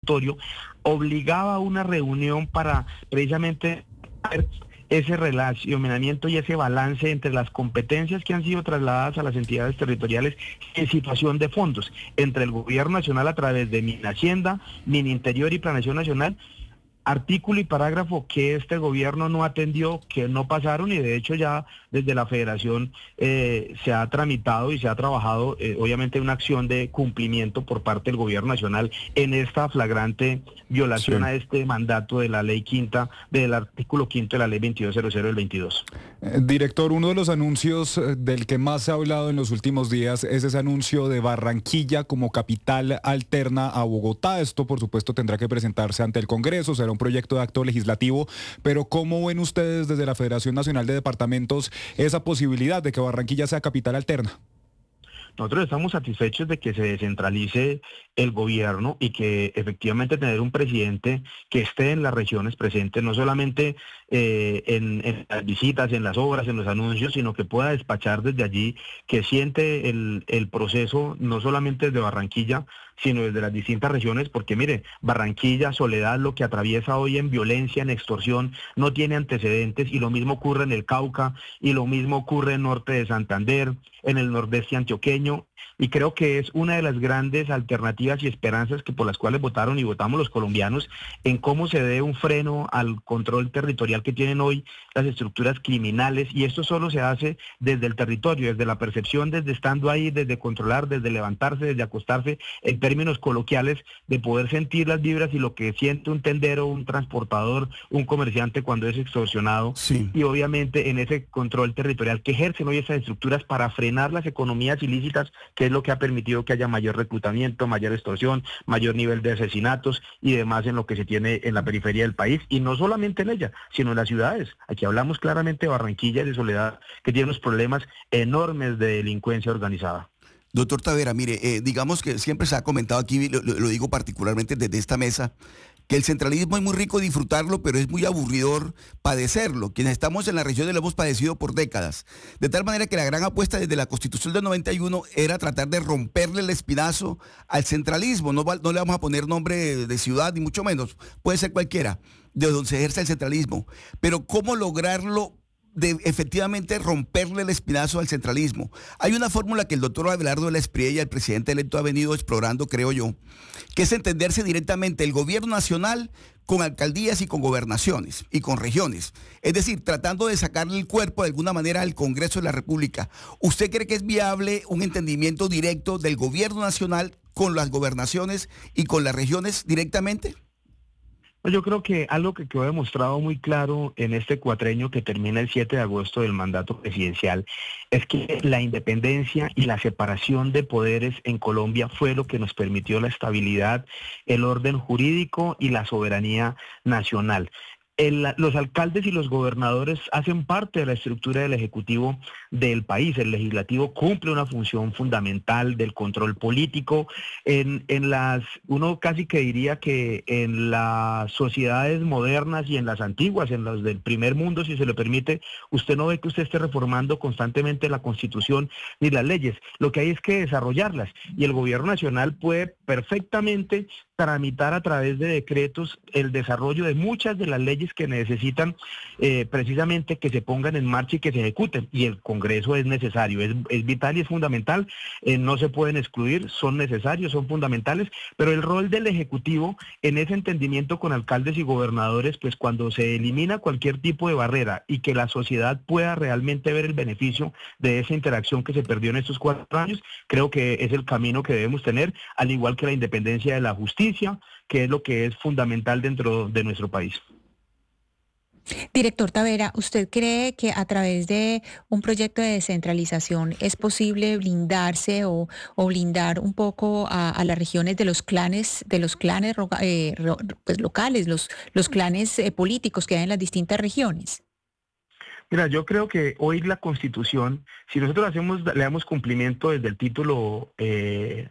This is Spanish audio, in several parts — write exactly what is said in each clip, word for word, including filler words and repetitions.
territorio, obligaba a una reunión para precisamente ver ese relacionamiento y ese balance entre las competencias que han sido trasladadas a las entidades territoriales en situación de fondos, entre el gobierno nacional a través de Minhacienda, Mininterior y Planeación Nacional, artículo y parágrafo que este gobierno no atendió, que no pasaron, y de hecho ya desde la federación eh, se ha tramitado y se ha trabajado eh, obviamente una acción de cumplimiento por parte del gobierno nacional en esta flagrante violación sí. a este mandato de la ley quinta, del artículo quinto de la ley veintidós cero cero del veintidós. Eh, director, uno de los anuncios del que más se ha hablado en los últimos días es ese anuncio de Barranquilla como capital alterna a Bogotá. Esto por supuesto tendrá que presentarse ante el Congreso, será un proyecto de acto legislativo, pero ¿cómo ven ustedes desde la Federación Nacional de Departamentos esa posibilidad de que Barranquilla sea capital alterna? Nosotros estamos satisfechos de que se descentralice el gobierno y que efectivamente tener un presidente que esté en las regiones presentes, no solamente eh, en, en las visitas, en las obras, en los anuncios, sino que pueda despachar desde allí, que siente el, el proceso no solamente desde Barranquilla, sino desde las distintas regiones, porque mire, Barranquilla, Soledad, lo que atraviesa hoy en violencia, en extorsión, no tiene antecedentes, y lo mismo ocurre en el Cauca, y lo mismo ocurre en norte de Santander, en el nordeste antioqueño, y creo que es una de las grandes alternativas y esperanzas que por las cuales votaron y votamos los colombianos en cómo se dé un freno al control territorial que tienen hoy las estructuras criminales, y esto solo se hace desde el territorio, desde la percepción, desde estando ahí, desde controlar, desde levantarse, desde acostarse, en términos coloquiales, de poder sentir las vibras y lo que siente un tendero, un transportador, un comerciante cuando es extorsionado, sí. y obviamente en ese control territorial que ejercen hoy esas estructuras para frenar las economías ilícitas, que es lo que ha permitido que haya mayor reclutamiento, mayor extorsión, mayor nivel de asesinatos y demás en lo que se tiene en la periferia del país, y no solamente en ella, sino en las ciudades. Aquí hablamos claramente de Barranquilla y de Soledad, que tiene unos problemas enormes de delincuencia organizada. Doctor Tavera, mire, eh, digamos que siempre se ha comentado aquí, lo, lo digo particularmente desde esta mesa, que el centralismo es muy rico disfrutarlo, pero es muy aburridor padecerlo. Quienes estamos en la región lo hemos padecido por décadas. De tal manera que la gran apuesta desde la Constitución del noventa y uno era tratar de romperle el espinazo al centralismo. No, no le vamos a poner nombre de ciudad, ni mucho menos. Puede ser cualquiera, de donde se ejerce el centralismo. Pero ¿cómo lograrlo? De efectivamente romperle el espinazo al centralismo. Hay una fórmula que el doctor Abelardo de la Espriella, el presidente electo, ha venido explorando, creo yo, que es entenderse directamente el gobierno nacional con alcaldías y con gobernaciones y con regiones. Es decir, tratando de sacarle el cuerpo de alguna manera al Congreso de la República. ¿Usted cree que es viable un entendimiento directo del gobierno nacional con las gobernaciones y con las regiones directamente? Yo creo que algo que quedó demostrado muy claro en este cuatrenio que termina el siete de agosto del mandato presidencial es que la independencia y la separación de poderes en Colombia fue lo que nos permitió la estabilidad, el orden jurídico y la soberanía nacional. El, los alcaldes y los gobernadores hacen parte de la estructura del Ejecutivo del país. El Legislativo cumple una función fundamental del control político. En, en las, uno casi que diría que en las sociedades modernas y en las antiguas, en las del primer mundo, si se le permite, usted no ve que usted esté reformando constantemente la Constitución ni las leyes. Lo que hay es que desarrollarlas, y el gobierno nacional puede perfectamente tramitar a través de decretos el desarrollo de muchas de las leyes que necesitan eh, precisamente que se pongan en marcha y que se ejecuten, y el Congreso es necesario, es, es vital y es fundamental, eh, no se pueden excluir, son necesarios, son fundamentales, pero el rol del Ejecutivo en ese entendimiento con alcaldes y gobernadores, pues cuando se elimina cualquier tipo de barrera y que la sociedad pueda realmente ver el beneficio de esa interacción que se perdió en estos cuatro años, creo que es el camino que debemos tener, al igual que la independencia de la justicia, que es lo que es fundamental dentro de nuestro país. Director Tavera, ¿usted cree que a través de un proyecto de descentralización es posible blindarse o, o blindar un poco a, a las regiones de los clanes, de los clanes eh, pues locales, los, los clanes eh, políticos que hay en las distintas regiones? Mira, yo creo que hoy la Constitución, si nosotros hacemos, le damos cumplimiento desde el título eh,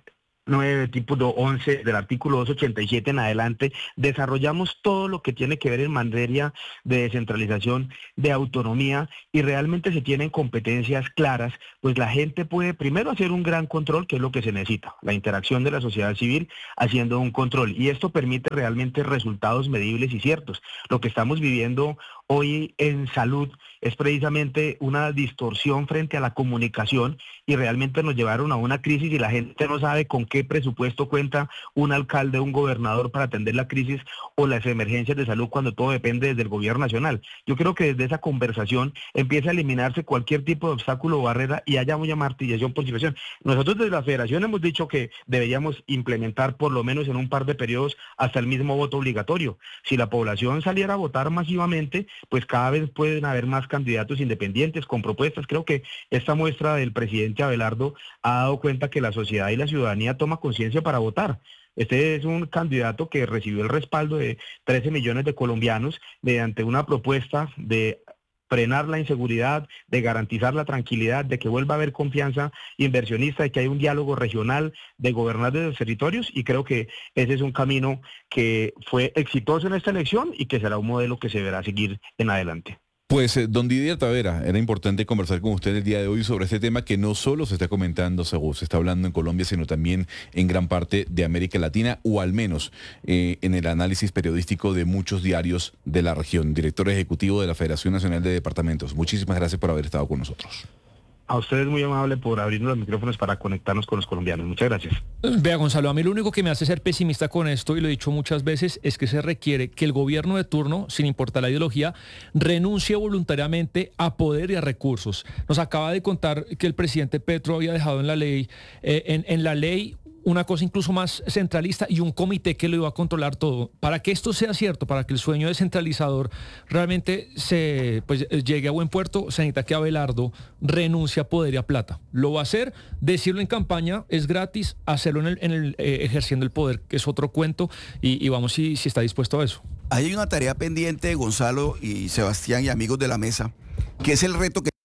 nueve, título once del artículo doscientos ochenta y siete en adelante, desarrollamos todo lo que tiene que ver en materia de descentralización, de autonomía, y realmente se tienen competencias claras, pues la gente puede primero hacer un gran control, que es lo que se necesita, la interacción de la sociedad civil haciendo un control, y esto permite realmente resultados medibles y ciertos. Lo que estamos viviendo hoy en salud es precisamente una distorsión frente a la comunicación, y realmente nos llevaron a una crisis y la gente no sabe con qué presupuesto cuenta un alcalde, un gobernador para atender la crisis o las emergencias de salud cuando todo depende desde el gobierno nacional. Yo creo que desde esa conversación empieza a eliminarse cualquier tipo de obstáculo o barrera y haya una martillación por situación. Nosotros desde la federación hemos dicho que deberíamos implementar por lo menos en un par de periodos hasta el mismo voto obligatorio. Si la población saliera a votar masivamente, pues cada vez pueden haber más candidatos independientes con propuestas. Creo que esta muestra del presidente Abelardo ha dado cuenta que la sociedad y la ciudadanía toma conciencia para votar. Este es un candidato que recibió el respaldo de trece millones de colombianos mediante una propuesta de frenar la inseguridad, de garantizar la tranquilidad, de que vuelva a haber confianza inversionista, de que haya un diálogo regional, de gobernar desde los territorios, y creo que ese es un camino que fue exitoso en esta elección y que será un modelo que se deberá seguir en adelante. Pues, eh, don Didier Tavera, era importante conversar con usted el día de hoy sobre este tema que no solo se está comentando, según se está hablando en Colombia, sino también en gran parte de América Latina, o al menos eh, en el análisis periodístico de muchos diarios de la región. Director ejecutivo de la Federación Nacional de Departamentos, muchísimas gracias por haber estado con nosotros. A ustedes muy amable por abrirnos los micrófonos para conectarnos con los colombianos. Muchas gracias. Vea, Gonzalo, a mí lo único que me hace ser pesimista con esto, y lo he dicho muchas veces, es que se requiere que el gobierno de turno, sin importar la ideología, renuncie voluntariamente a poder y a recursos. Nos acaba de contar que el presidente Petro había dejado en la ley, eh, en, en la ley una cosa incluso más centralista y un comité que lo iba a controlar todo. Para que esto sea cierto, para que el sueño descentralizador realmente se pues, llegue a buen puerto, se necesita que Abelardo renuncie a poder y a plata. Lo va a hacer, decirlo en campaña es gratis, hacerlo en el, en el eh, ejerciendo el poder, que es otro cuento, y, y vamos si, si está dispuesto a eso. Hay una tarea pendiente, Gonzalo y Sebastián y amigos de la mesa, que es el reto que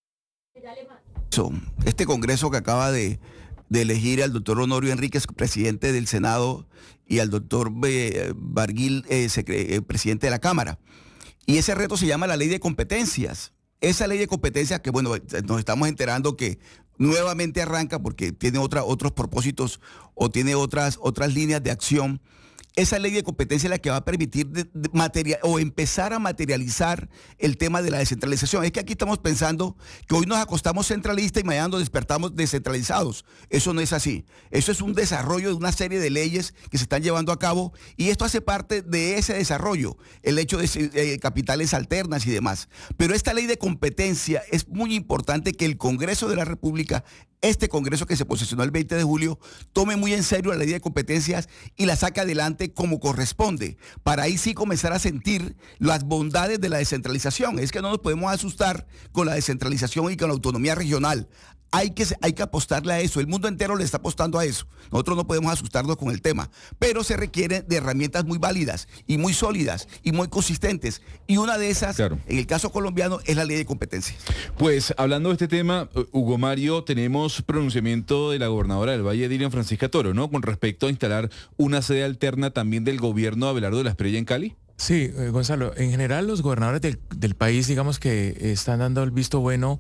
este Congreso que acaba de de elegir al doctor Honorio Enríquez, presidente del Senado, y al doctor Barguil, eh, eh, presidente de la Cámara. Y ese reto se llama la ley de competencias. Esa ley de competencias que, bueno, nos estamos enterando que nuevamente arranca porque tiene otra, otros propósitos o tiene otras, otras líneas de acción. Esa ley de competencia es la que va a permitir de, de material, o empezar a materializar el tema de la descentralización. Es que aquí estamos pensando que hoy nos acostamos centralistas y mañana nos despertamos descentralizados. Eso no es así. Eso es un desarrollo de una serie de leyes que se están llevando a cabo, y esto hace parte de ese desarrollo, el hecho de eh, capitales alternas y demás. Pero esta ley de competencia es muy importante que el Congreso de la República, este Congreso que se posesionó el veinte de julio, tome muy en serio la ley de competencias y la saque adelante como corresponde, para ahí sí comenzar a sentir las bondades de la descentralización. Es que no nos podemos asustar con la descentralización y con la autonomía regional. Hay que, hay que apostarle a eso. El mundo entero le está apostando a eso. Nosotros no podemos asustarnos con el tema, pero se requiere de herramientas muy válidas y muy sólidas y muy consistentes. Y una de esas, claro, en el caso colombiano, es la ley de competencias. Pues hablando de este tema, Hugo Mario, tenemos pronunciamiento de la gobernadora del Valle, Dilian Francisca Toro, ¿no? Con respecto a instalar una sede alterna también del gobierno de Abelardo de la Espriella en Cali. Sí, eh, Gonzalo, en general los gobernadores del, del país, digamos que están dando el visto bueno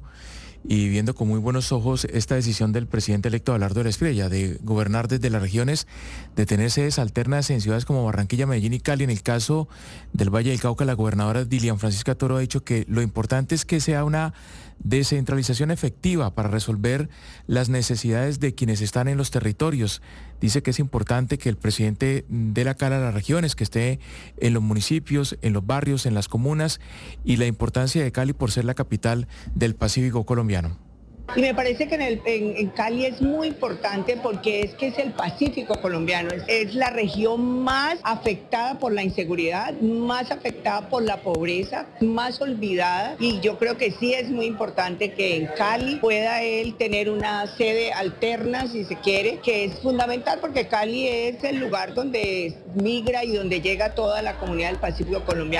y viendo con muy buenos ojos esta decisión del presidente electo Abelardo de la Espriella de gobernar desde las regiones, de tener sedes alternas en ciudades como Barranquilla, Medellín y Cali. En el caso del Valle del Cauca, la gobernadora Dilian Francisca Toro ha dicho que lo importante es que sea una descentralización efectiva para resolver las necesidades de quienes están en los territorios. Dice que es importante que el presidente dé la cara a las regiones, que esté en los municipios, en los barrios, en las comunas, y la importancia de Cali por ser la capital del Pacífico colombiano. Y me parece que en, el, en, en Cali es muy importante porque es que es el Pacífico colombiano, es, es la región más afectada por la inseguridad, más afectada por la pobreza, más olvidada, y yo creo que sí es muy importante que en Cali pueda él tener una sede alterna, si se quiere, que es fundamental porque Cali es el lugar donde migra y donde llega toda la comunidad del Pacífico colombiano.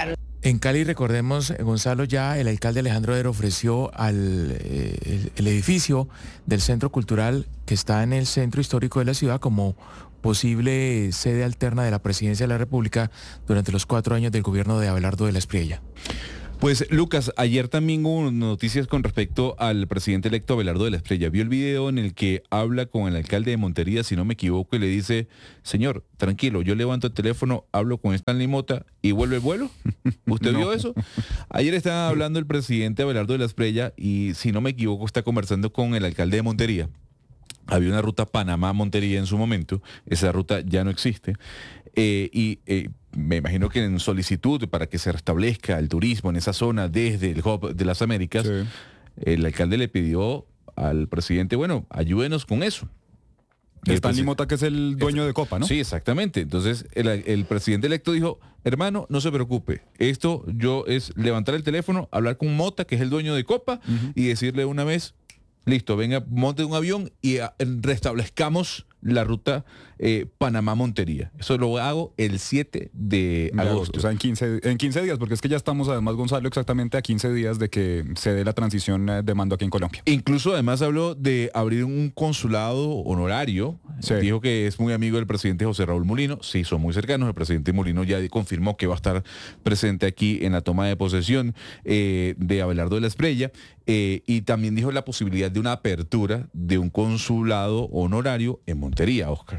En Cali, recordemos, Gonzalo, ya el alcalde Alejandro Ero ofreció al eh, el, el edificio del Centro Cultural que está en el centro histórico de la ciudad como posible sede alterna de la Presidencia de la República durante los cuatro años del gobierno de Abelardo de la Espriella. Pues Lucas, ayer también hubo noticias con respecto al presidente electo Abelardo de la Espriella. Vio el video en el que habla con el alcalde de Montería, si no me equivoco, y le dice, señor, tranquilo, yo levanto el teléfono, hablo con Stanley Mota y vuelve el vuelo. ¿Usted no. vio eso? Ayer estaba hablando el presidente Abelardo de la Espriella y, si no me equivoco, está conversando con el alcalde de Montería. Había una ruta Panamá-Montería en su momento, esa ruta ya no existe, eh, y eh, me imagino que en solicitud para que se restablezca el turismo en esa zona desde el Hub de las Américas, sí. el alcalde le pidió al presidente, bueno, ayúdenos con eso. Stanley Mota, que es el dueño es, de Copa, ¿no? Sí, exactamente. Entonces el, el presidente electo dijo, hermano, no se preocupe, esto yo es levantar el teléfono, hablar con Mota, que es el dueño de Copa, uh-huh. y decirle una vez, listo, venga, monte un avión y a, restablezcamos la ruta eh, Panamá-Montería. Eso lo hago el siete de agosto. O sea, en quince, en quince días, porque es que ya estamos, además, Gonzalo, exactamente a quince días de que se dé la transición de mando aquí en Colombia. Incluso, además, habló de abrir un consulado honorario. Sí. Dijo que es muy amigo del presidente José Raúl Mulino. Sí, son muy cercanos. El presidente Mulino ya confirmó que va a estar presente aquí en la toma de posesión eh, de Abelardo de la Espriella. Eh, y también dijo la posibilidad de una apertura de un consulado honorario en Montería, Oscar.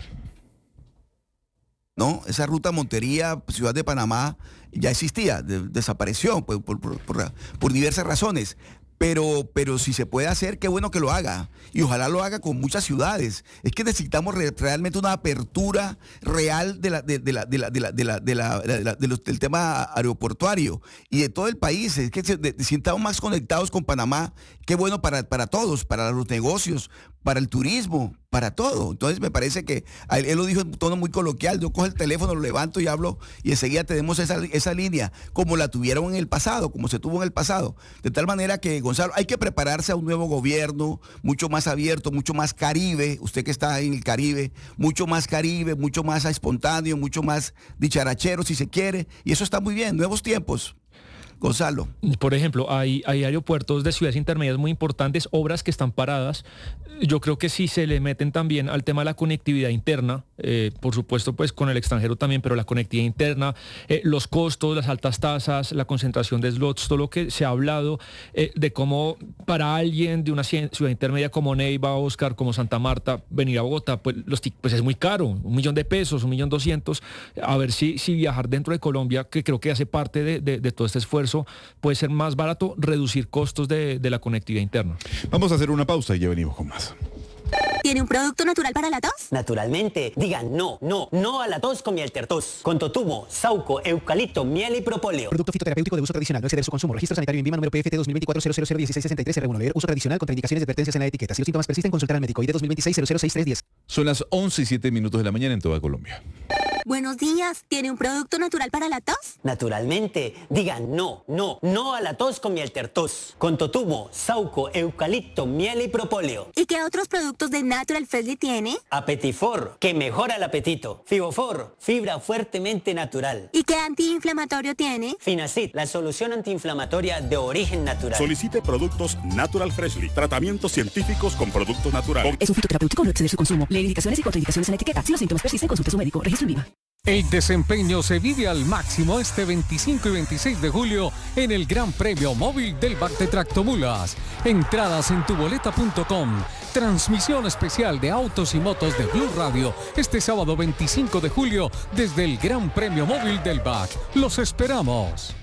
No, esa ruta Montería, Ciudad de Panamá, ya existía, de, desapareció por, por, por, por, por diversas razones. Pero, pero si se puede hacer, qué bueno que lo haga. Y ojalá lo haga con muchas ciudades. Es que necesitamos re, realmente una apertura real de la, de, de la, de la, de la, de la, de la, de la, de los, del tema aeroportuario y de todo el país. Es que se, de, sintamos más conectados con Panamá. Qué bueno para, para todos, para los negocios, para el turismo, para todo. Entonces me parece que él, él lo dijo en tono muy coloquial. Yo cojo el teléfono, lo levanto y hablo y enseguida tenemos esa, esa línea, como la tuvieron en el pasado, como se tuvo en el pasado. De tal manera que, Gonzalo, hay que prepararse a un nuevo gobierno, mucho más abierto, mucho más Caribe, usted que está en el Caribe, mucho más Caribe, mucho más espontáneo, mucho más dicharachero si se quiere, y eso está muy bien, nuevos tiempos. Gonzalo. Por ejemplo, hay, hay aeropuertos de ciudades intermedias muy importantes, obras que están paradas. Yo creo que sí se le meten también al tema de la conectividad interna, eh, por supuesto pues con el extranjero también, pero la conectividad interna, eh, los costos, las altas tasas, la concentración de slots, todo lo que se ha hablado eh, de cómo para alguien de una ciudad intermedia como Neiva, Oscar, como Santa Marta, venir a Bogotá, pues, los, pues es muy caro, un millón de pesos, un millón doscientos. A ver si, si viajar dentro de Colombia, que creo que hace parte de, de, de todo este esfuerzo, puede ser más barato, reducir costos de, de la conectividad interna. Vamos a hacer una pausa y ya venimos con más. ¿Tiene un producto natural para la tos? Naturalmente. Digan no, no, no a la tos con miel tertos. Con totumo, sauco, eucalipto, miel y propóleo. Producto fitoterapéutico de uso tradicional. No exceder su consumo. Registro sanitario en INVIMA número P F T dos mil veinticuatro cero cero cero dieciséis sesenta y tres R uno. Leer uso tradicional. Contraindicaciones y advertencias en la etiqueta. Si los síntomas persisten, consultar al médico. I D dos mil veintiséis cero cero seis tres diez. Son las once y siete minutos de la mañana en toda Colombia. Buenos días. ¿Tiene un producto natural para la tos? Naturalmente. Digan no, no, no a la tos con miel tertos. Con totumo, sauco, eucalipto, miel y propóleo. ¿Y qué otros productos de Natural Freshly tiene? Apetifor, que mejora el apetito. Fibofor, fibra fuertemente natural. ¿Y qué antiinflamatorio tiene? Finacid, la solución antiinflamatoria de origen natural. Solicite productos Natural Freshly. Tratamientos científicos con productos naturales. Es un fitoterapéutico, no exceder su consumo. Leer indicaciones y contraindicaciones en la etiqueta. Si los síntomas persisten, consulte a su médico. Registro en INVIMA. El desempeño se vive al máximo este veinticinco y veintiséis de julio en el Gran Premio Móvil del B A C de Tractomulas. Entradas en tuboleta punto com. Transmisión especial de autos y motos de Blue Radio este sábado veinticinco de julio desde el Gran Premio Móvil del B A C. Los esperamos.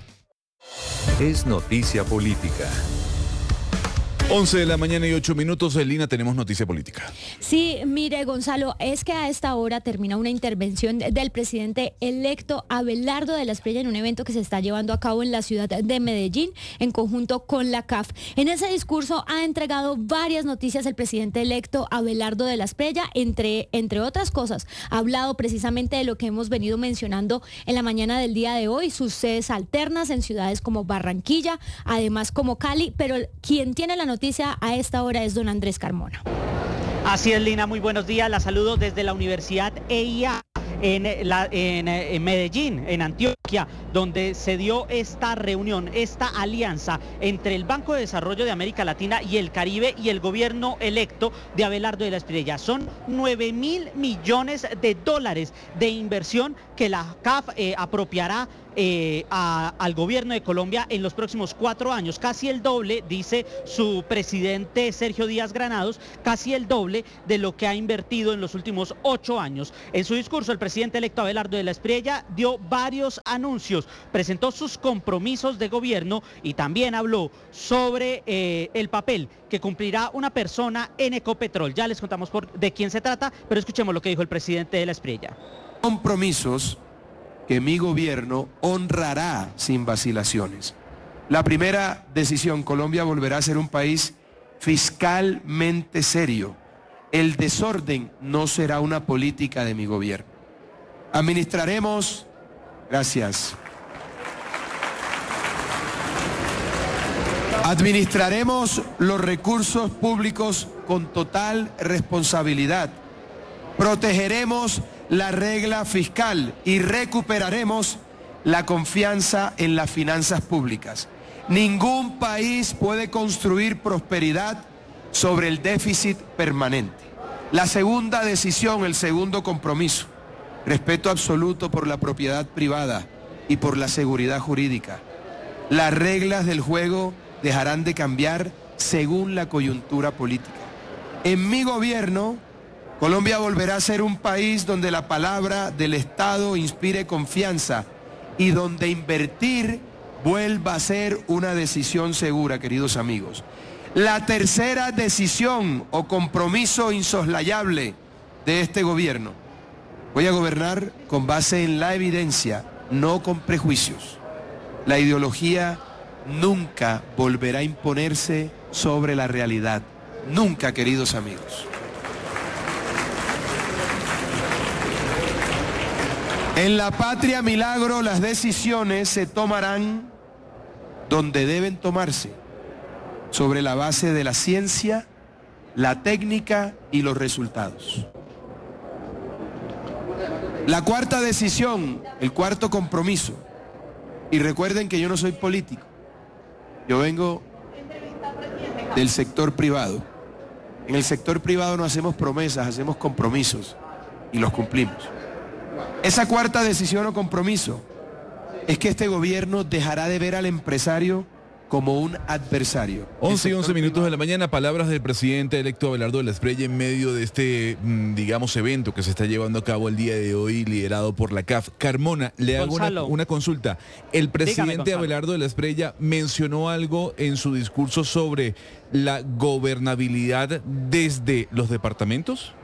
Es noticia política. once de la mañana y ocho minutos, en línea tenemos noticia política. Sí, mire, Gonzalo, es que a esta hora termina una intervención del presidente electo Abelardo de la Espriella en un evento que se está llevando a cabo en la ciudad de Medellín en conjunto con la C A F. En ese discurso ha entregado varias noticias el presidente electo Abelardo de la Espriella, entre, entre otras cosas. Ha hablado precisamente de lo que hemos venido mencionando en la mañana del día de hoy, sus sedes alternas en ciudades como Barranquilla, además como Cali, pero quien tiene la noticia a esta hora es don Andrés Carmona. Así es, Lina, muy buenos días. La saludo desde la Universidad E I A. en, la, en, en Medellín, en Antioquia, donde se dio esta reunión, esta alianza entre el Banco de Desarrollo de América Latina y el Caribe y el gobierno electo de Abelardo de la Espriella. Son nueve mil millones de dólares de inversión que la C A F eh, apropiará Eh, a, al gobierno de Colombia en los próximos cuatro años, casi el doble, dice su presidente Sergio Díaz Granados, casi el doble de lo que ha invertido en los últimos ocho años. En su discurso, el presidente electo Abelardo de la Espriella dio varios anuncios, presentó sus compromisos de gobierno y también habló sobre eh, el papel que cumplirá una persona en Ecopetrol. Ya les contamos por, de quién se trata, pero escuchemos lo que dijo el presidente de la Espriella. Compromisos que mi gobierno honrará sin vacilaciones. La primera decisión: Colombia volverá a ser un país fiscalmente serio. El desorden no será una política de mi gobierno. Administraremos, gracias, administraremos los recursos públicos con total responsabilidad. Protegeremos la regla fiscal y recuperaremos la confianza en las finanzas públicas. Ningún país puede construir prosperidad sobre el déficit permanente. La segunda decisión, el segundo compromiso: respeto absoluto por la propiedad privada y por la seguridad jurídica. Las reglas del juego dejarán de cambiar según la coyuntura política. En mi gobierno, Colombia volverá a ser un país donde la palabra del Estado inspire confianza y donde invertir vuelva a ser una decisión segura, queridos amigos. La tercera decisión o compromiso insoslayable de este gobierno: voy a gobernar con base en la evidencia, no con prejuicios. La ideología nunca volverá a imponerse sobre la realidad. Nunca, queridos amigos. En la patria milagro, las decisiones se tomarán donde deben tomarse, sobre la base de la ciencia, la técnica y los resultados. La cuarta decisión, el cuarto compromiso, y recuerden que yo no soy político, yo vengo del sector privado. En el sector privado no hacemos promesas, hacemos compromisos y los cumplimos. Esa cuarta decisión o compromiso es que este gobierno dejará de ver al empresario como un adversario. once y once minutos de la mañana, palabras del presidente electo Abelardo de la Espriella en medio de este, digamos, evento que se está llevando a cabo el día de hoy, liderado por la C A F. Carmona, le hago una, una consulta. ¿El presidente Dígame, Abelardo de la Espriella mencionó algo en su discurso sobre la gobernabilidad desde los departamentos?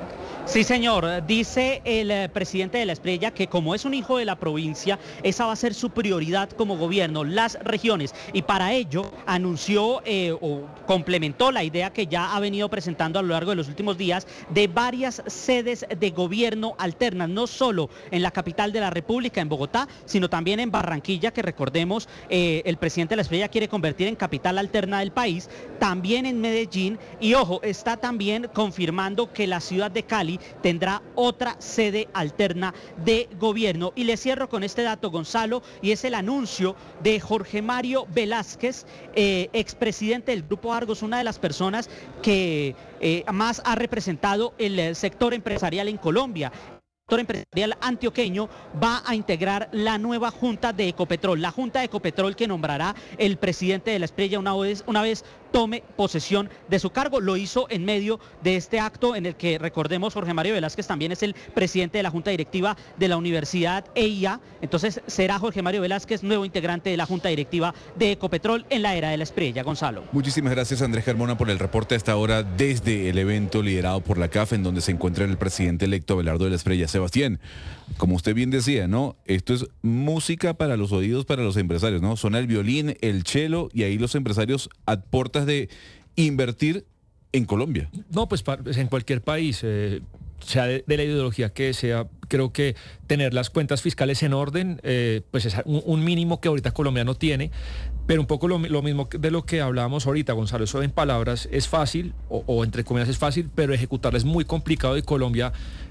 Sí, señor. Dice el eh, presidente de la Espriella que como es un hijo de la provincia, esa va a ser su prioridad como gobierno, las regiones. Y para ello anunció eh, o complementó la idea que ya ha venido presentando a lo largo de los últimos días de varias sedes de gobierno alternas, no solo en la capital de la República, en Bogotá, sino también en Barranquilla, que recordemos, eh, el presidente de la Espriella quiere convertir en capital alterna del país, también en Medellín, y ojo, está también confirmando que la ciudad de Cali tendrá otra sede alterna de gobierno. Y le cierro con este dato, Gonzalo, y es el anuncio de Jorge Mario Velázquez, eh, expresidente del Grupo Argos, una de las personas que eh, más ha representado el sector empresarial en Colombia. El sector empresarial antioqueño va a integrar la nueva Junta de Ecopetrol, la Junta de Ecopetrol que nombrará el presidente de la Espriella una vez, una vez tome posesión de su cargo. Lo hizo en medio de este acto en el que, recordemos, Jorge Mario Velázquez también es el presidente de la Junta Directiva de la Universidad E I A. Entonces será Jorge Mario Velázquez nuevo integrante de la Junta Directiva de Ecopetrol en la era de la Espriella. Gonzalo. Muchísimas gracias, Andrés Carmona, por el reporte a esta hora desde el evento liderado por la C A F, en donde se encuentra el presidente electo Abelardo de la Espriella. Sebastián, como usted bien decía, ¿no? Esto es música para los oídos, para los empresarios, ¿no? Suena el violín, el cello, y ahí los empresarios aportan de invertir en Colombia. No, pues en cualquier país, eh, sea de, de la ideología que sea, creo que tener las cuentas fiscales en orden, eh, pues es un, un mínimo que ahorita Colombia no tiene, pero un poco lo, lo mismo de lo que hablábamos ahorita, Gonzalo. Eso en palabras es fácil, o, o entre comillas es fácil, pero ejecutarlo es muy complicado, y Colombia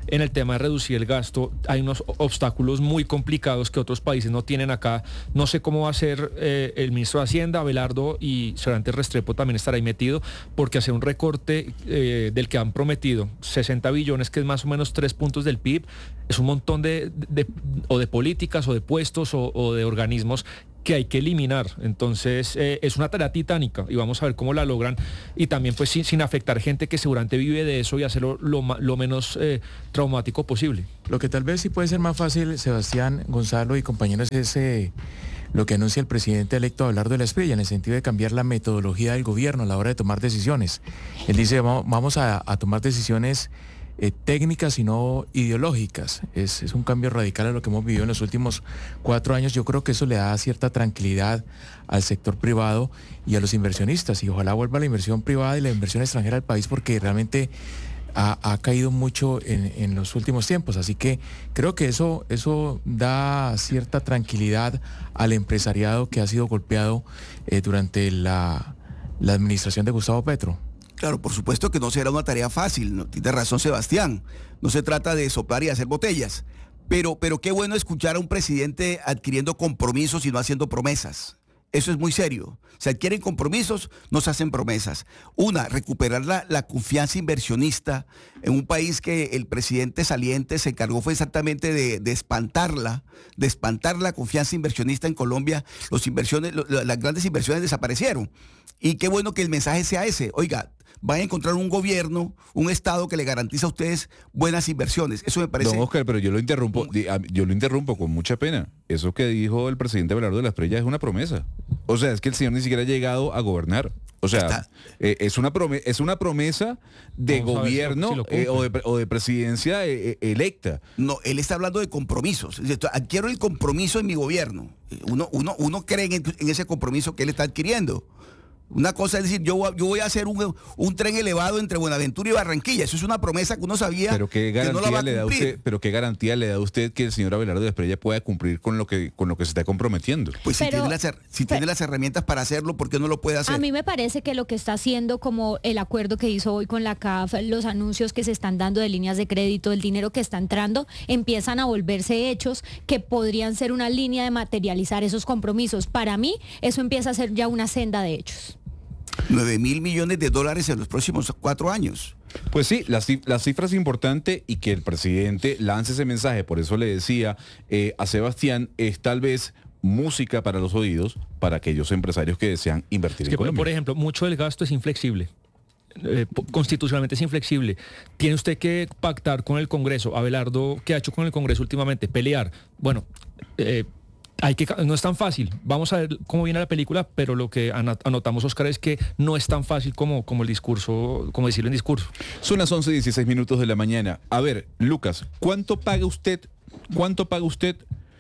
en el tema de reducir el gasto. Hay unos obstáculos muy complicados que otros países no tienen acá. No sé cómo va a ser eh, el ministro de Hacienda, Abelardo, y Cervantes Restrepo también estará ahí metido, porque hacer un recorte eh, del que han prometido sesenta billones, que es más o menos tres puntos del P I B, es un montón de, de, de o de políticas o de puestos o, o de organismos que hay que eliminar. Entonces eh, es una tarea titánica y vamos a ver cómo la logran, y también pues sin, sin afectar gente que seguramente vive de eso, y hacerlo lo, lo menos eh, traumático posible. Lo que tal vez sí puede ser más fácil, Sebastián, Gonzalo y compañeros, es eh, lo que anuncia el presidente electo Abelardo de la Espriella, en el sentido de cambiar la metodología del gobierno a la hora de tomar decisiones. Él dice, vamos, vamos a, a tomar decisiones Eh, técnicas y no ideológicas. Es, es un cambio radical a lo que hemos vivido en los últimos cuatro años. Yo creo que eso le da cierta tranquilidad al sector privado y a los inversionistas, y ojalá vuelva la inversión privada y la inversión extranjera al país, porque realmente ha, ha caído mucho en, en los últimos tiempos. Así que creo que eso, eso da cierta tranquilidad al empresariado que ha sido golpeado eh, durante la, la administración de Gustavo Petro. Claro, por supuesto que no será una tarea fácil, ¿no? Tiene razón Sebastián, no se trata de soplar y hacer botellas, pero, pero qué bueno escuchar a un presidente adquiriendo compromisos y no haciendo promesas. Eso es muy serio. Se adquieren compromisos, no se hacen promesas. Una, recuperar la, la confianza inversionista en un país que el presidente saliente se encargó fue exactamente de, de espantarla, de espantar la confianza inversionista en Colombia. Los inversiones, lo, las grandes inversiones desaparecieron. Y qué bueno que el mensaje sea ese. Oiga, van a encontrar un gobierno, un Estado que le garantiza a ustedes buenas inversiones. Eso me parece... Don Oscar, pero yo lo interrumpo, yo lo interrumpo con mucha pena. Eso que dijo el presidente Abelardo de la Espriella es una promesa. O sea, es que el señor ni siquiera ha llegado a gobernar. O sea, eh, es, una promesa, es una promesa de Vamos gobierno si lo, si lo eh, o, de, o de presidencia eh, electa. No, él está hablando de compromisos. Adquiero el compromiso en mi gobierno. Uno, uno, uno cree en, en ese compromiso que él está adquiriendo. Una cosa es decir, yo, yo voy a hacer un, un tren elevado entre Buenaventura y Barranquilla. Eso es una promesa que uno sabía pero qué que no la va a le da usted, pero qué garantía le da usted que el señor Abelardo de la Espriella pueda cumplir con lo que con lo que se está comprometiendo. Pues si, pero, tiene, las, si tiene las herramientas para hacerlo, ¿por qué no lo puede hacer? A mí me parece que lo que está haciendo, como el acuerdo que hizo hoy con la C A F, los anuncios que se están dando de líneas de crédito, el dinero que está entrando, empiezan a volverse hechos que podrían ser una línea de materializar esos compromisos. Para mí, eso empieza a ser ya una senda de hechos. nueve mil millones de dólares en los próximos cuatro años. Pues sí, la, la cifra es importante, y que el presidente lance ese mensaje, por eso le decía eh, a Sebastián, es tal vez música para los oídos para aquellos empresarios que desean invertir es que, en Colombia. Por ejemplo, mucho del gasto es inflexible. Eh, constitucionalmente es inflexible. Tiene usted que pactar con el Congreso. Abelardo, ¿qué ha hecho con el Congreso últimamente? Pelear. Bueno, eh, Hay que, no es tan fácil. Vamos a ver cómo viene la película, pero lo que anotamos, Oscar, es que no es tan fácil como, como el discurso, como decirlo en discurso. Son las once y dieciséis minutos de la mañana. A ver, Lucas, ¿cuánto paga usted, cuánto paga usted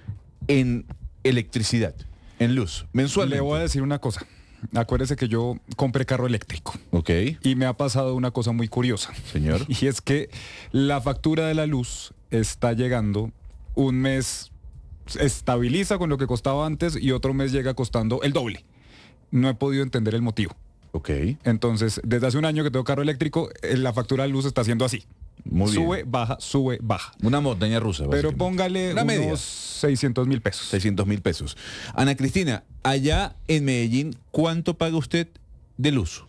en electricidad, en luz, mensualmente? Le voy a decir una cosa. Acuérdese que yo compré carro eléctrico. Ok. Y me ha pasado una cosa muy curiosa. Señor. Y es que la factura de la luz está llegando un mes... estabiliza con lo que costaba antes y otro mes llega costando el doble. No he podido entender el motivo. Ok. Entonces, desde hace un año que tengo carro eléctrico, la factura de luz está haciendo así. Muy sube, bien. baja, sube, baja. Una montaña rusa. Pero póngale una unos media. seiscientos mil pesos. seiscientos mil pesos. Ana Cristina, allá en Medellín, ¿cuánto paga usted de luz?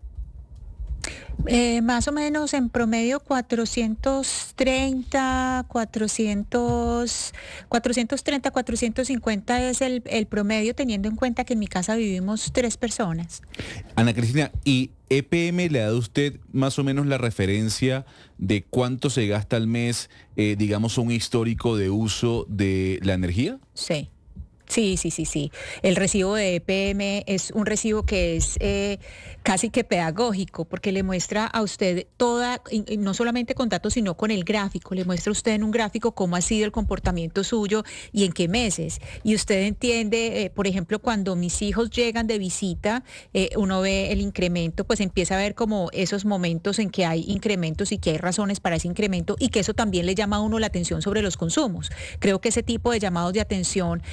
Eh, más o menos en promedio cuatrocientos treinta, cuatrocientos, cuatrocientos treinta, cuatrocientos cincuenta es el, el promedio, teniendo en cuenta que en mi casa vivimos tres personas. Ana Cristina, ¿y E P M le ha dado usted más o menos la referencia de cuánto se gasta al mes, eh, digamos, un histórico de uso de la energía? Sí. Sí, sí, sí, sí. El recibo de E P M es un recibo que es eh, casi que pedagógico, porque le muestra a usted toda, y no solamente con datos, sino con el gráfico. Le muestra a usted en un gráfico cómo ha sido el comportamiento suyo y en qué meses. Y usted entiende, eh, por ejemplo, cuando mis hijos llegan de visita, eh, uno ve el incremento, pues empieza a ver como esos momentos en que hay incrementos y que hay razones para ese incremento, y que eso también le llama a uno la atención sobre los consumos. Creo que ese tipo de llamados de atención eh,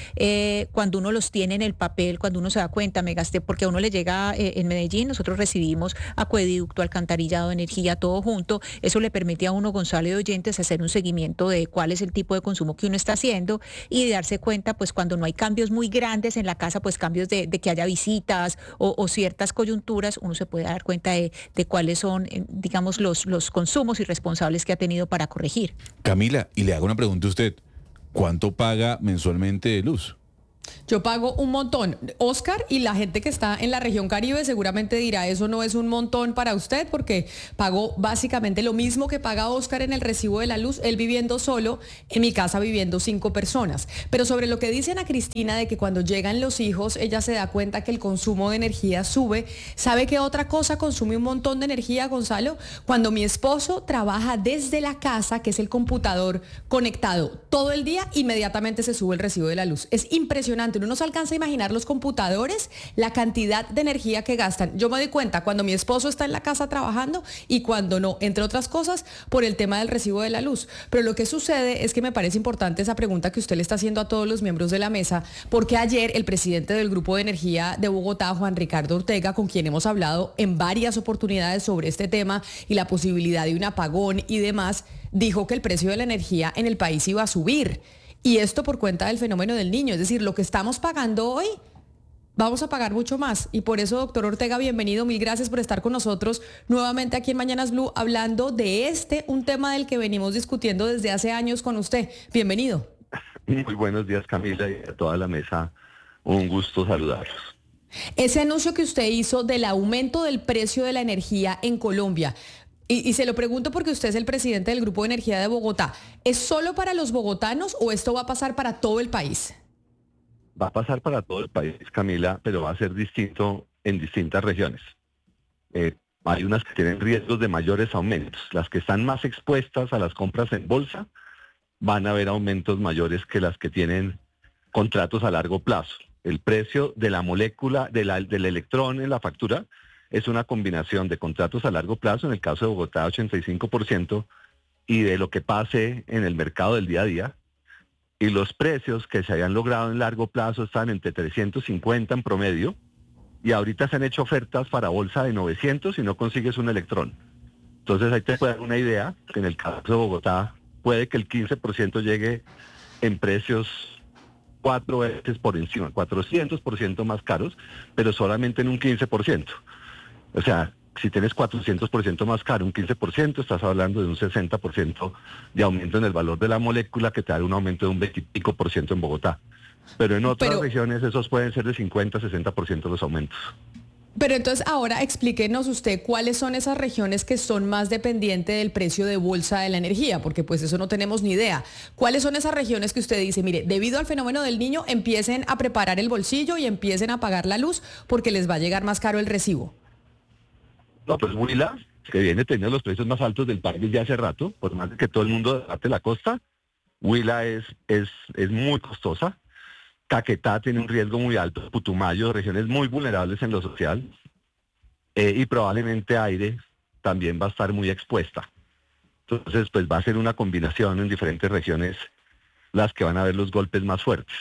eh, cuando uno los tiene en el papel, cuando uno se da cuenta, me gasté, porque a uno le llega eh, en Medellín, nosotros recibimos acueducto, alcantarillado, energía, todo junto. Eso le permite a uno, Gonzalo, de oyentes, hacer un seguimiento de cuál es el tipo de consumo que uno está haciendo y de darse cuenta, pues cuando no hay cambios muy grandes en la casa, pues cambios de, de que haya visitas o, o ciertas coyunturas, uno se puede dar cuenta de, de cuáles son, eh, digamos, los, los consumos irresponsables que ha tenido para corregir. Camila, y le hago una pregunta a usted. ¿Cuánto paga mensualmente de luz? Yo pago un montón. Oscar y la gente que está en la región Caribe seguramente dirá, eso no es un montón para usted, porque pagó básicamente lo mismo que paga Oscar en el recibo de la luz, él viviendo solo, en mi casa viviendo cinco personas. Pero sobre lo que dicen a Cristina de que cuando llegan los hijos, ella se da cuenta que el consumo de energía sube. ¿Sabe qué otra cosa consume un montón de energía, Gonzalo? Cuando mi esposo trabaja desde la casa, que es el computador conectado todo el día, inmediatamente se sube el recibo de la luz. Es impresionante. Uno no se alcanza a imaginar los computadores, la cantidad de energía que gastan. Yo me doy cuenta cuando mi esposo está en la casa trabajando y cuando no, entre otras cosas, por el tema del recibo de la luz. Pero lo que sucede es que me parece importante esa pregunta que usted le está haciendo a todos los miembros de la mesa, porque ayer el presidente del Grupo de Energía de Bogotá, Juan Ricardo Ortega, con quien hemos hablado en varias oportunidades sobre este tema y la posibilidad de un apagón y demás, dijo que el precio de la energía en el país iba a subir. Y esto por cuenta del fenómeno del Niño, es decir, lo que estamos pagando hoy, vamos a pagar mucho más. Y por eso, doctor Ortega, bienvenido, mil gracias por estar con nosotros nuevamente aquí en Mañanas Blue, hablando de este, un tema del que venimos discutiendo desde hace años con usted. Bienvenido. Muy buenos días, Camila, y a toda la mesa, un gusto saludarlos. Ese anuncio que usted hizo del aumento del precio de la energía en Colombia, Y, y se lo pregunto porque usted es el presidente del Grupo de Energía de Bogotá. ¿Es solo para los bogotanos o esto va a pasar para todo el país? Va a pasar para todo el país, Camila, pero va a ser distinto en distintas regiones. Eh, hay unas que tienen riesgos de mayores aumentos. Las que están más expuestas a las compras en bolsa van a haber aumentos mayores que las que tienen contratos a largo plazo. El precio de la molécula, de la, del electrón en la factura, es una combinación de contratos a largo plazo, en el caso de Bogotá ochenta y cinco por ciento, y de lo que pase en el mercado del día a día. Y los precios que se habían logrado en largo plazo están entre trescientos cincuenta en promedio, y ahorita se han hecho ofertas para bolsa de novecientos y no consigues un electrón. Entonces ahí te puede dar una idea, que en el caso de Bogotá puede que el quince por ciento llegue en precios cuatro veces por encima, cuatrocientos por ciento más caros, pero solamente en un quince por ciento. O sea, si tienes cuatrocientos por ciento más caro, un quince por ciento, estás hablando de un sesenta por ciento de aumento en el valor de la molécula, que te da un aumento de un veinte y pico por ciento en Bogotá. Pero en otras Pero... regiones esos pueden ser de cincuenta, sesenta por ciento los aumentos. Pero entonces ahora explíquenos usted cuáles son esas regiones que son más dependientes del precio de bolsa de la energía, porque pues eso no tenemos ni idea. ¿Cuáles son esas regiones que usted dice, mire, debido al fenómeno del Niño, empiecen a preparar el bolsillo y empiecen a pagar la luz porque les va a llegar más caro el recibo? No, pues Huila, que viene teniendo los precios más altos del país ya hace rato, por más de que todo el mundo debate la costa, Huila es, es, es muy costosa. Caquetá tiene un riesgo muy alto, Putumayo, regiones muy vulnerables en lo social, eh, y probablemente Aire también va a estar muy expuesta. Entonces, pues va a ser una combinación en diferentes regiones las que van a ver los golpes más fuertes.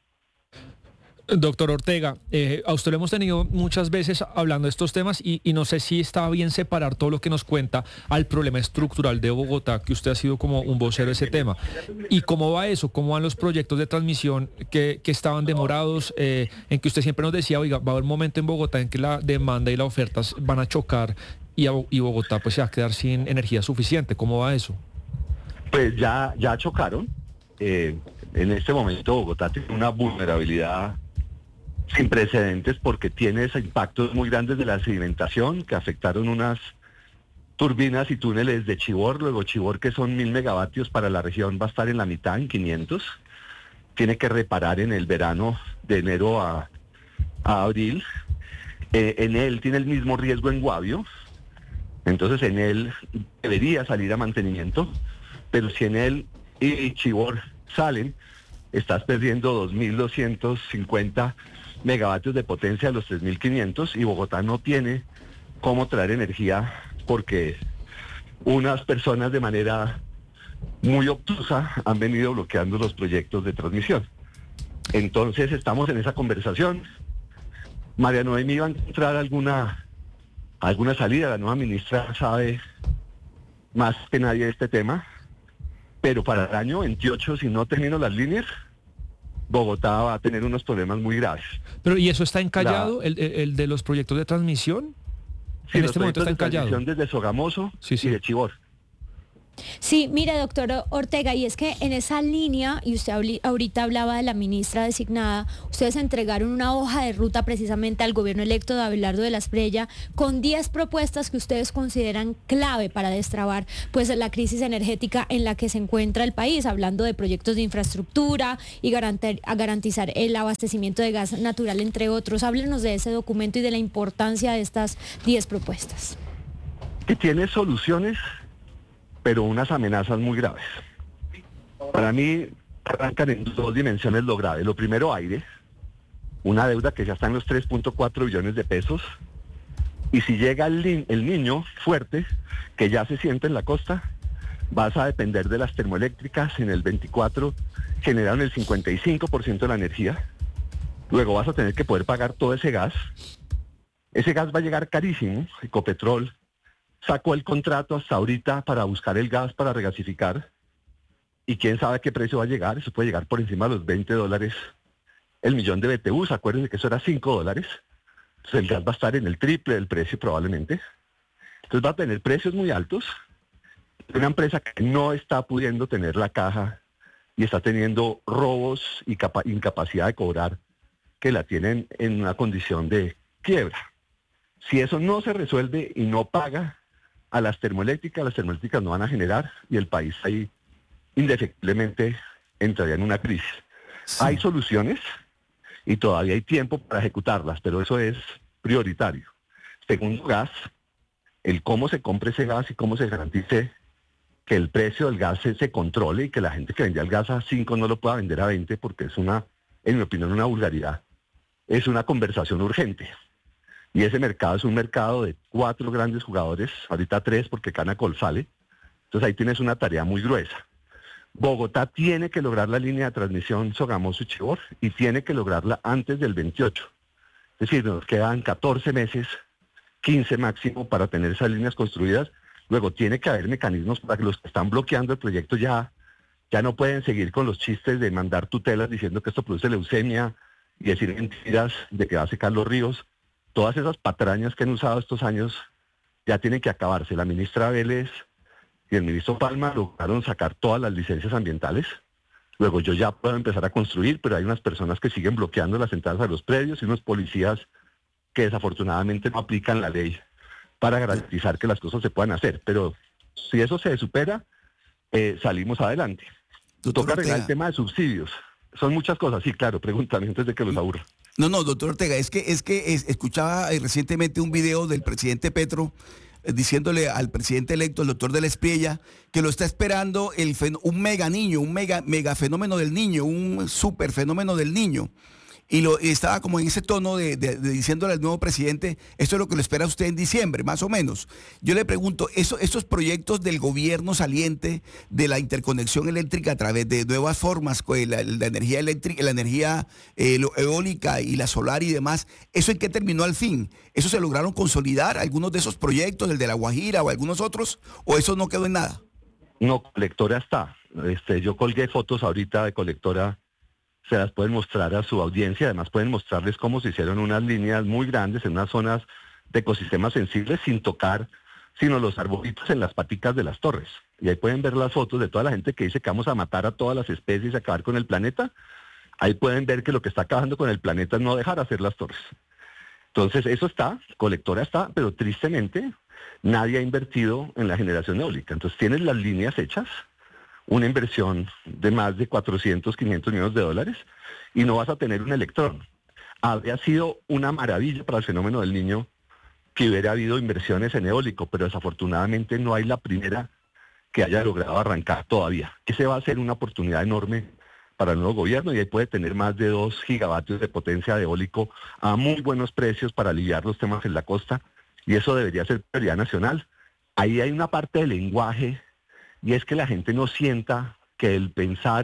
Doctor Ortega, eh, a usted lo hemos tenido muchas veces hablando de estos temas y, y no sé si está bien separar todo lo que nos cuenta al problema estructural de Bogotá, que usted ha sido como un vocero de ese tema. ¿Y cómo va eso? ¿Cómo van los proyectos de transmisión que, que estaban demorados? Eh, en que usted siempre nos decía, oiga, va a haber un momento en Bogotá en que la demanda y la oferta van a chocar y, a, y Bogotá pues se va a quedar sin energía suficiente. ¿Cómo va eso? Pues ya, ya chocaron. Eh, en este momento Bogotá tiene una vulnerabilidad sin precedentes porque tiene esos impactos muy grandes de la sedimentación que afectaron unas turbinas y túneles de Chivor. Luego Chivor, que son mil megavatios para la región, va a estar en la mitad, en quinientos. Tiene que reparar en el verano de enero a, a abril. Eh, en él tiene el mismo riesgo en Guavio. Entonces en él debería salir a mantenimiento, pero si en él y Chivor salen, estás perdiendo dos mil doscientos cincuenta megavatios de potencia de los tres mil quinientos, y Bogotá no tiene cómo traer energía porque unas personas de manera muy obtusa han venido bloqueando los proyectos de transmisión. Entonces estamos en esa conversación. María Noemí va a encontrar alguna, alguna salida. La nueva ministra sabe más que nadie de este tema. Pero para el año veintiocho, si no termino las líneas, Bogotá va a tener unos problemas muy graves. Pero ¿y eso está encallado, la, el, el de los proyectos de transmisión? Sí, en los este momento está de encallado. Transmisión desde Sogamoso sí, sí. y de Chivor. Sí, mire, doctor Ortega, y es que en esa línea, y usted ahorita hablaba de la ministra designada, ustedes entregaron una hoja de ruta precisamente al gobierno electo de Abelardo de la Espriella con diez propuestas que ustedes consideran clave para destrabar pues la crisis energética en la que se encuentra el país, hablando de proyectos de infraestructura y garantizar el abastecimiento de gas natural, entre otros. Háblenos de ese documento y de la importancia de estas diez propuestas. Que tiene soluciones, pero unas amenazas muy graves. Para mí, arrancan en dos dimensiones lo grave. Lo primero, aire, una deuda que ya está en los tres punto cuatro billones de pesos, y si llega el, el niño fuerte, que ya se siente en la costa, vas a depender de las termoeléctricas. En el veinticuatro generan el cincuenta y cinco por ciento de la energía, luego vas a tener que poder pagar todo ese gas. Ese gas va a llegar carísimo. Ecopetrol sacó el contrato hasta ahorita para buscar el gas para regasificar, y quién sabe a qué precio va a llegar. Eso puede llegar por encima de los veinte dólares el millón de B T Us. Acuérdense que eso era cinco dólares. Entonces el gas va a estar en el triple del precio probablemente. Entonces va a tener precios muy altos. Una empresa que no está pudiendo tener la caja y está teniendo robos y capa- incapacidad de cobrar, que la tienen en una condición de quiebra. Si eso no se resuelve y no paga a las termoeléctricas, las termoeléctricas no van a generar y el país ahí indefectiblemente entraría en una crisis. Sí. Hay soluciones y todavía hay tiempo para ejecutarlas, pero eso es prioritario. Segundo, gas, el cómo se compre ese gas y cómo se garantice que el precio del gas se, se controle y que la gente que vendía el gas a cinco no lo pueda vender a veinte, porque es una, en mi opinión, una vulgaridad. Es una conversación urgente. Y ese mercado es un mercado de cuatro grandes jugadores, ahorita tres porque Canacol sale. Entonces ahí tienes una tarea muy gruesa. Bogotá tiene que lograr la línea de transmisión Sogamoso y Chivor y tiene que lograrla antes del veintiocho. Es decir, nos quedan catorce meses, quince máximo para tener esas líneas construidas. Luego tiene que haber mecanismos para que los que están bloqueando el proyecto ya, ya no pueden seguir con los chistes de mandar tutelas diciendo que esto produce leucemia y decir mentiras de que va a secar los ríos. Todas esas patrañas que han usado estos años ya tienen que acabarse. La ministra Vélez y el ministro Palma lograron sacar todas las licencias ambientales. Luego yo ya puedo empezar a construir, pero hay unas personas que siguen bloqueando las entradas a los predios y unos policías que desafortunadamente no aplican la ley para garantizar que las cosas se puedan hacer. Pero si eso se supera, eh, salimos adelante. Toca arreglar el tema de subsidios. Son muchas cosas. Sí, claro, pregúntame antes de que los aburra. No, no, doctor Ortega, es que, es que es, escuchaba eh, recientemente un video del presidente Petro eh, diciéndole al presidente electo, el doctor de la Espriella, que lo está esperando el fen- un mega niño, un mega, mega fenómeno del niño, un super fenómeno del niño. Y, lo, y estaba como en ese tono de, de, de diciéndole al nuevo presidente, esto es lo que lo espera usted en diciembre, más o menos. Yo le pregunto, eso, esos proyectos del gobierno saliente de la interconexión eléctrica a través de nuevas formas, la, la energía eléctrica, la energía eh, eólica y la solar y demás, ¿eso en qué terminó al fin? ¿Eso se lograron consolidar, algunos de esos proyectos, el de La Guajira o algunos otros, o eso no quedó en nada? No, Colectora está. Este, yo colgué fotos ahorita de Colectora, se las pueden mostrar a su audiencia, además pueden mostrarles cómo se hicieron unas líneas muy grandes en unas zonas de ecosistemas sensibles sin tocar sino los arbolitos en las paticas de las torres. Y ahí pueden ver las fotos de toda la gente que dice que vamos a matar a todas las especies y acabar con el planeta. Ahí pueden ver que lo que está acabando con el planeta es no dejar hacer las torres. Entonces eso está, Colectora está, pero tristemente nadie ha invertido en la generación eólica. Entonces tienes las líneas hechas, una inversión de más de cuatrocientos, quinientos millones de dólares y no vas a tener un electrón. Habría sido una maravilla para el fenómeno del Niño que hubiera habido inversiones en eólico, pero desafortunadamente no hay la primera que haya logrado arrancar todavía. Ese va a ser una oportunidad enorme para el nuevo gobierno y ahí puede tener más de dos gigavatios de potencia de eólico a muy buenos precios para aliviar los temas en la costa y eso debería ser prioridad nacional. Ahí hay una parte del lenguaje y es que la gente no sienta que el pensar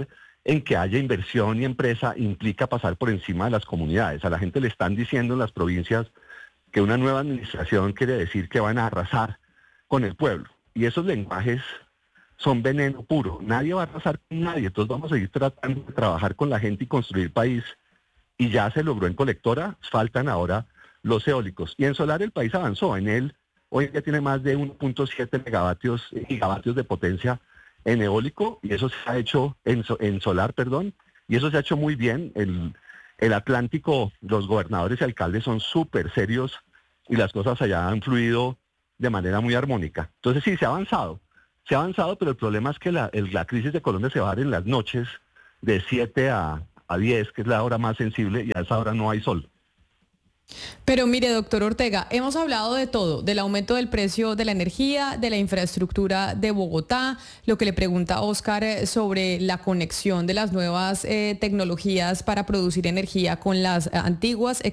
en que haya inversión y empresa implica pasar por encima de las comunidades. A la gente le están diciendo en las provincias que una nueva administración quiere decir que van a arrasar con el pueblo. Y esos lenguajes son veneno puro. Nadie va a arrasar con nadie. Entonces vamos a seguir tratando de trabajar con la gente y construir país. Y ya se logró en colectora, faltan ahora los eólicos. Y en solar el país avanzó. En él hoy ya tiene más de uno punto siete megavatios, gigavatios de potencia en eólico, y eso se ha hecho en, en solar, perdón, y eso se ha hecho muy bien. El, el Atlántico, los gobernadores y alcaldes son súper serios y las cosas allá han fluido de manera muy armónica. Entonces sí, se ha avanzado, se ha avanzado, pero el problema es que la, el, la crisis de Colombia se va a dar en las noches de siete a diez, que es la hora más sensible, y a esa hora no hay sol. Pero mire, doctor Ortega, hemos hablado de todo, del aumento del precio de la energía, de la infraestructura de Bogotá, lo que le pregunta Oscar sobre la conexión de las nuevas eh, tecnologías para producir energía con las antiguas,